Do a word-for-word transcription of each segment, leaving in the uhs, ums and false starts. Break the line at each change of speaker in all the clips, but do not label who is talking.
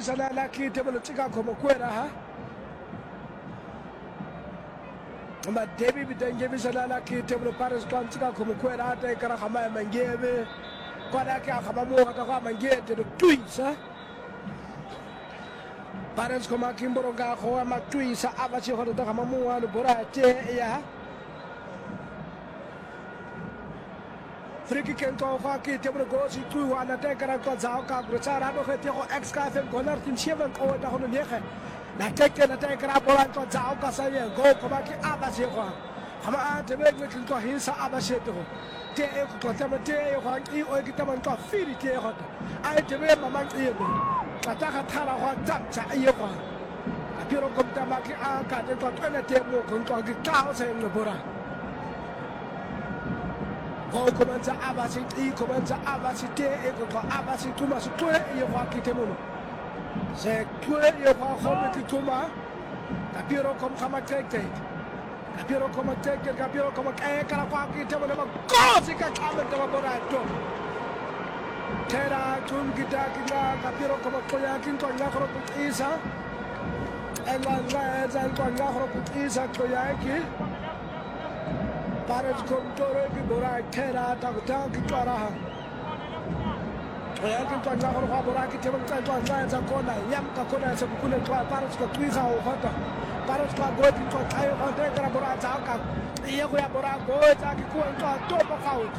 Jebisala la ki tebolo chika como kwera ha. Ma debi bitan jebisala la ki tebolo pares kan chika como kwera ta kara khama mangebe. Kwada ka khama mo ka kwa mangebe te tuisa. Pares koma kimboro ga ko ma tuisa abachi ho ta khama mo wa bora te ya. Friki ken ko fa ki te bro si tu wa na te kara ko zao ka bro chara do khete ko ex ka fem ko nar tin sheven ko ta hono nehe na te ke na te kara bola ko zao ka sa ye go ko ba ki aba se ko hama a te be ke ko hinsa aba se to te e ko ta ma te e ko i o ki ta man ko firi te ho ai te be ma man e be ka ta ka thala ho ta cha e ko a piro ko ta ma ki a ka te ko ta te mo ko ko ki ka o se no bora Go commence à abaser, il commence à abaser, et quand abaser tout ma tout et voir qui t'aime. C'est tout et voir comment tu tombes. Capiro comme Kamakete. Capiro comme Teke, Capiro comme Kayaka, qui t'aime. Cause it can come at the laboratory. Terra, Tun Gitakina, Capiro comme Koyakin, Koyakro Isa. And one lands and Koyakro Isa Koyaki. Pares controle ki bora kera ta ta ki kara ya ki ta na ro bora ki te ba ta ta ta kona yam ka kona se ku ne ta pares ko tuiza o hota pares ka go ti to ta o te kara bora ta ka ye ko ya bora go ta ki ku ta to ba ka ut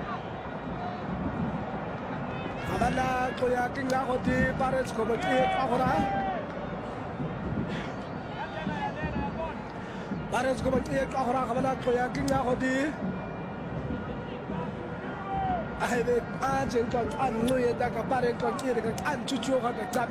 abala ko ya ki na ko ti pares ko ba ti ka hora Pares ko mati ka hora kabala ko ya kinga ko di ai be a jen ko an no ye da ka pare ko ti ka an chuchu ka ka tam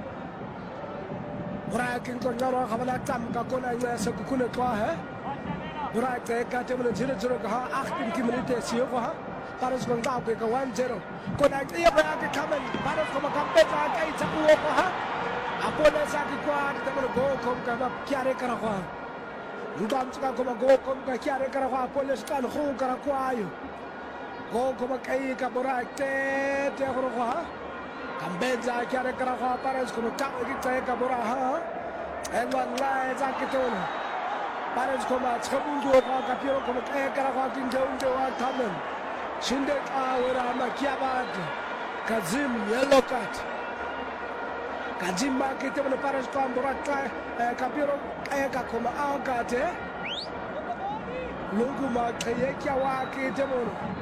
hora kin ko ngaro kabala tam ka ko na ya se ku ne ko ha hora ke ka te mo zero zero ka ha eight ki minute si ko ha pares ko ta ko ka one zero ko na ye ba ka kamen pares ko ma ka pe ka ka ta ko ko ha apole sa ki ko ta mo go ko ka ba kyare kara ko Ndam tsaka ko go ko ka kyare kara kwa police kan go kara kwa ayo go ko ba kai ka bora te te go kwa kambenza kyare kara kwa pares ko ta ki te ka bora ha en wallahi za ki to pares ko ma tsabun do ka ka piro ko ka kara kwa kin de unde wa tamen shinde ka wera ma kyabad kazim yellow card Kazimba kite mo pares ko ambora ka kapiro kaya ka koma angate lungu ma kaya kya wa kite mo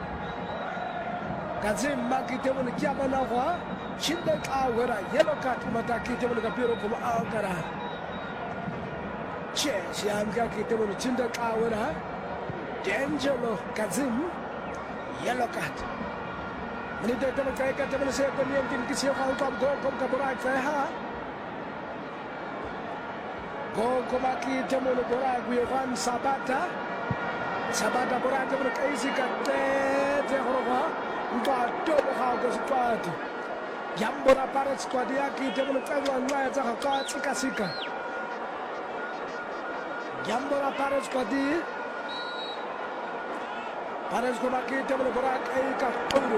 Kazimba kite mo kya bana wa shinde ka wera yellow card mata kite mo kapiro koma angara che si anga kite mo shinde ka wera D'Angelo Kazim yellow card Ni de tama kaya ka tama se ko ni tin kisi ko ko go ko ka bora ka ha go ko ma ki tama no bora ku Juan Sabata Sabata bora tama ka isi ka te te ho ha nda to bo ha go squad yambora para squad ya ki tama no ka wa na za ka tsika sika yambora para squad para squad ki tama no bora ka ka ko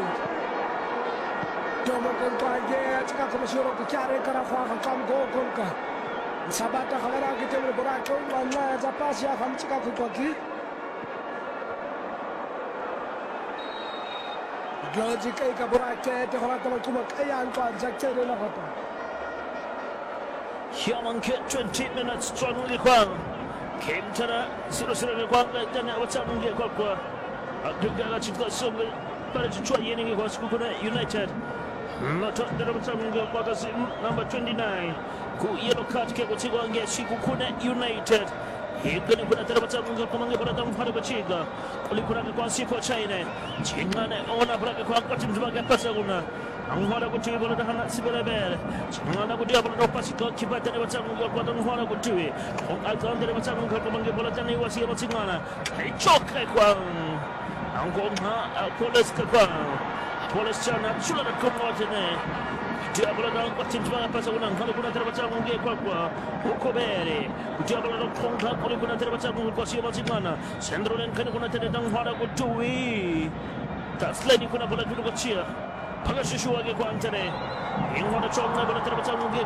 Tomo con Toye, Tika Commissioner of the Kare Karafa, Kam Go Konka. Sabata Havara, Gitem Borato, one Zapasia from Tika Kuki. Logic Kaburate, the Horata Kumaka, and Zakte de la Hota.
Yaman Kit, twenty minutes, strongly Kwan. Came to the zero zero Kwan, then I was telling you, Kokwa. Abdullah Chika Sumble, but to try any was Kukuna United. Not the number twenty-nine. Ku yellow card ke kuchigwa nge Shikukuna United. Higani kuna tarabata munga kumanga para tamu fara kuchiga. Kuli kuna kwa sipo China. Chingane ona para kwa kwa timu zake pasa kuna. Angwara kuchiga para hana sibere bere. Chingana kudia para pasi kwa kibata ne bata munga kwa tamu fara kuchiwe. On alkandere bata munga kumanga para tani wasi ya chingana. Choka kwa. Angoma police kwa. Police chana chula na komotene. Diablo na kwa timu zake pasa kuna ngalo kuna tarabata munga kwa kwa. Ukobere. Diablo na kontra kuli kuna tarabata munga kwa sio chingana. Sendro lenkane kuna tene tamu fara kuchiwe. Tasledi kuna bola kuchia. Pagashishu wake kwa antene. Ingona chonga bola tarabata munga